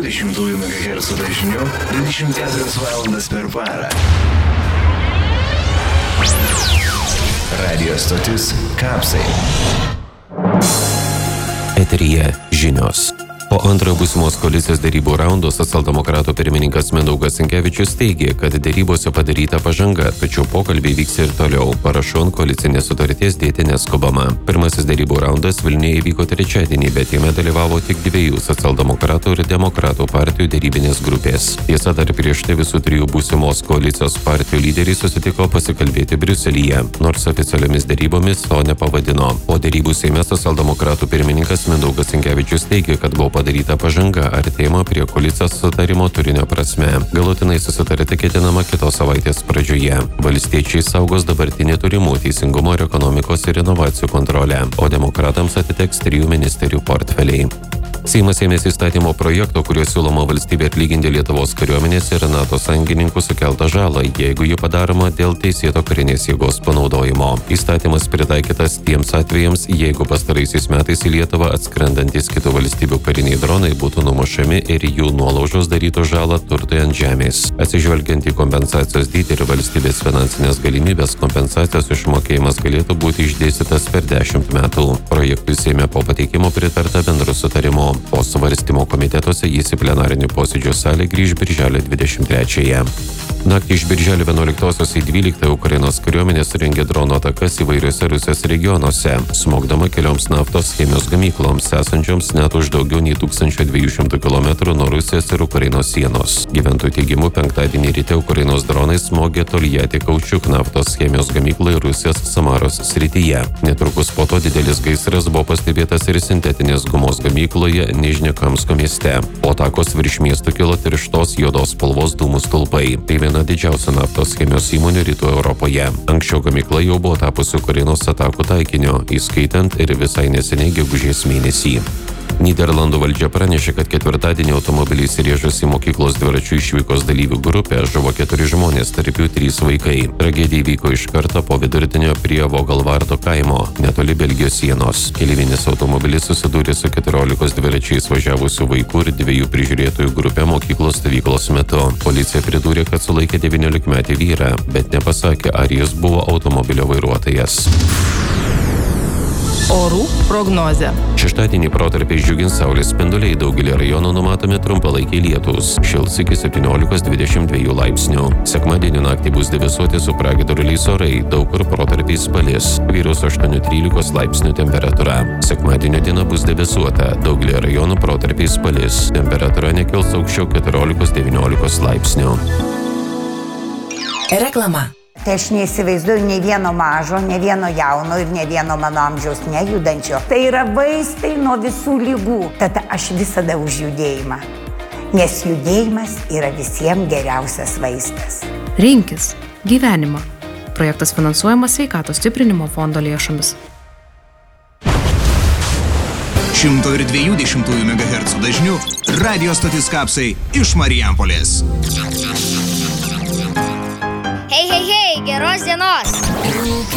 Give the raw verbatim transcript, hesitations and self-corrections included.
dešimtųjų megahercų dažniu dvidešimt keturias valandas per parą. Radio stotis Kapsai. Eteryje žinios. Po antrojo būsimos koalicijos derybų raundo socialdemokratų pirmininkas Mindaugas Sinkevičius teigė, kad derybose padaryta pažanga, tačiau pokalbiai vyks ir toliau. Parašų ant koalicinės sutarties dėti neskubama. Pirmasis derybų raundas Vilniuje įvyko trečiadienį, bet jame dalyvavo tik dviejų socialdemokratų ir demokratų partijų derybinės grupės. Tiesa, dar prieš tai visų trijų būsimos koalicijos partijų lyderiai susitiko pasikalbėti Briuselyje, nors oficialiomis derybomis to nepavadino. Po derybų Seime socialdemokratų pirmininkas Mindaugas Sinkevičius teigė, kad buvo padaryta pažanga artėjimo prie koalicijos sutarimo turinio prasme. Galutinai susitarti ketinama kitos savaitės pradžioje. Valstiečiai saugos dabartinį turimų teisingumo ir ekonomikos ir inovacijų kontrolę, o demokratams atiteks trijų ministerijų portfeliai. Seimas ėmėsi įstatymo projekto, kuriuo siūloma valstybė atlyginti Lietuvos kariuomenės ir NATO sąjungininkų sukeltą žalą, jeigu ji padaroma dėl teisėto karinės jėgos panaudojimo. Įstatymas pritaikytas tiems atvejams, jeigu pastaraisiais metais į Lietuvą atskrendantis kitų valstybių kariniai dronai būtų numušami ir jų nuolaužos darytų žalą turtui ant žemės. Atsižvelgiant į kompensacijos dydį ir valstybės finansinės galimybės, kompensacijos išmokėjimas galėtų būti išdėstytas per dešimt metų. Projektui Seime po pateikimo pritarta bendru sutarimu. Po svarstymo komitetuose jis į plenarinių posėdžių salę grįž birželio dvidešimt trečiąją. Naktį iš birželio vienuoliktosios į dvyliktąją Ukrainos kariuomenė surengė dronų atakas įvairiuose Rusijos regionuose, smogdama kelioms naftos chemijos gamykloms, esančioms net už daugiau nei tūkstančio dviejų šimtų kilometrų nuo Rusijos ir Ukrainos sienos. Gyventojų teigimu, penktadienį ryte Ukrainos dronai smogė Toljati Kaučiuk naftos chemijos gamyklai Rusijos Samaros srityje. Netrukus po to didelis gaisras buvo pastebėtas ir sintetinės gumos gamykloje Nižnekamsko mieste. Po atakos virš miestų kilo tirštos juodos spalvos dūmų stulpai. Tai viena didžiausia naftos chemijos įmonių rytų Europoje. Anksčiau gamykla jau buvo tapusi Ukrainos atakų taikiniu, įskaitant ir visai neseniai gegužės mėnesį. Nyderlandų valdžia pranešė, kad ketvirtadienį automobiliais įrėžus į mokyklos dviračių išvykos dalyvių grupę žuvo keturi žmonės, tarp jų trys vaikai. Tragedija įvyko iš karto po vidurdienio prie Vogalvardo kaimo, netoli Belgijos sienos. Keleivinis automobilis susidūrė su keturiolikos dviračiais važiavusių vaikų ir dviejų prižiūrėtojų grupė mokyklos stovyklos metu. Policija pridūrė, kad sulaikė devyniolikmetį vyrą, bet nepasakė, ar jis buvo automobilio vairuotojas. Orų prognozė. Šeštadienį protarpiais džiugins saulės spinduliai, daugelį rajonų numatomi trumpalaikiai lietūs. Šils iki septyniolikos dvidešimt dviejų laipsnių. Sekmadienį naktį bus debesuoti su pragiedruliais orai, daug kur protarpiais palis. Vyraus aštuonių trylikos laipsnių temperatūra. Sekmadienio diena bus debesuota, daugelį rajonų protarpiais palis. Temperatūra nekils aukščiau keturiolikos devyniolikos laipsnių. Reklama. Tai aš neįsivaizduoju nei vieno mažo, nei vieno jauno ir nei vieno mano amžiaus nejudančio. Tai yra vaistai nuo visų lygų. Tad aš visada už judėjimą. Nes judėjimas yra visiems geriausias vaistas. Rinkis gyvenimą. Projektas finansuojamas Sveikatos stiprinimo fondo lėšomis. šimto ir dviejų dešimtųjų megahercų dažniu radio stotis Kapsai iš Marijampolės. Hei, hei, hei, geros dienos!